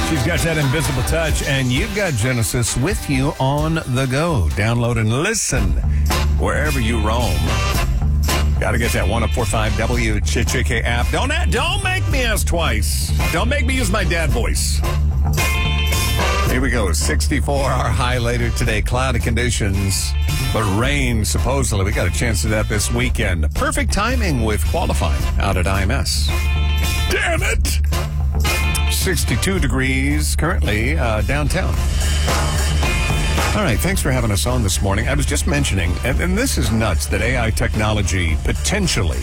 She's got that invisible touch, and you've got Genesis with you on the go. Download and listen wherever you roam. Got to get that 104.5 WCHK app. Don't make me ask twice. Don't make me use my dad voice. Here we go. 64 our high later today. Cloudy conditions, but rain supposedly. We got a chance of that this weekend. Perfect timing with qualifying out at IMS. Damn it! 62 degrees currently downtown. All right, thanks for having us on this morning. I was just mentioning, and this is nuts, that AI technology potentially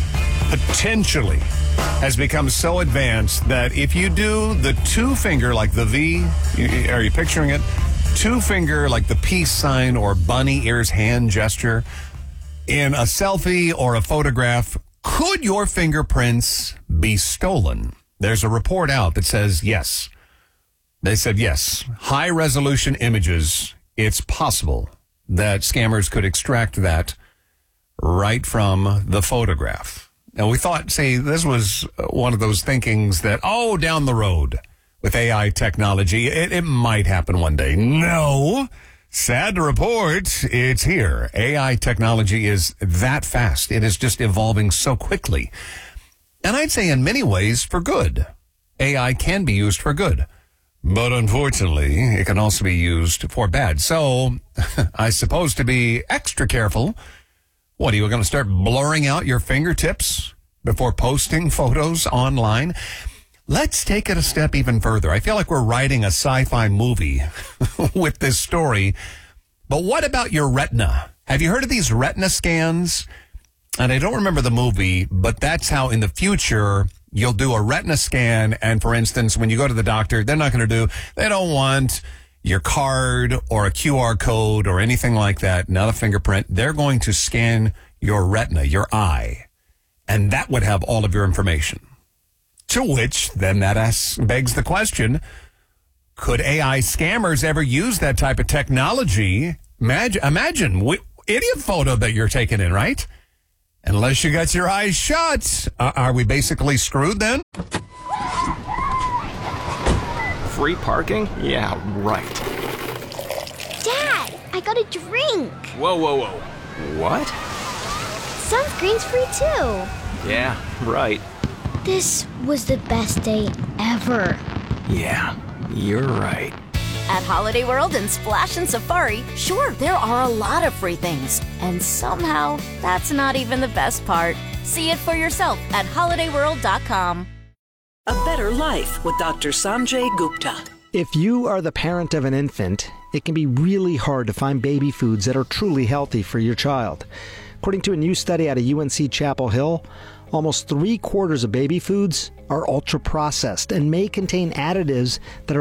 has become so advanced that if you do the two finger, like the V, are you picturing it? Two finger, like the peace sign or bunny ears hand gesture in a selfie or a photograph, could your fingerprints be stolen? There's a report out that says yes. They said yes. High resolution images, it's possible that scammers could extract that right from the photograph. And we thought, say, this was one of those thinkings that, down the road with AI technology, it might happen one day. No. Sad to report, it's here. AI technology is that fast. It is just evolving so quickly. And I'd say in many ways for good. AI can be used for good. But unfortunately, it can also be used for bad. So I suppose to be extra careful, what, are you going to start blurring out your fingertips before posting photos online? Let's take it a step even further. I feel like we're writing a sci-fi movie with this story. But what about your retina? Have you heard of these retina scans? And I don't remember the movie, but that's how in the future you'll do a retina scan. And for instance, when you go to the doctor, they don't want your card or a QR code or anything like that, not a fingerprint. They're going to scan your retina, your eye, and that would have all of your information. To which then that begs the question, could AI scammers ever use that type of technology? Imagine idiot photo that you're taking in, right? Unless you got your eyes shut, are we basically screwed then? Free parking? Yeah, right. Dad, I got a drink. Whoa. What? Sunscreen's free too. Yeah, right. This was the best day ever. Yeah, you're right. At Holiday World and Splash and Safari, sure, there are a lot of free things. And somehow, that's not even the best part. See it for yourself at holidayworld.com. A Better Life with Dr. Sanjay Gupta. If you are the parent of an infant, it can be really hard to find baby foods that are truly healthy for your child. According to a new study out of UNC Chapel Hill, almost 3/4 of baby foods are ultra-processed and may contain additives that are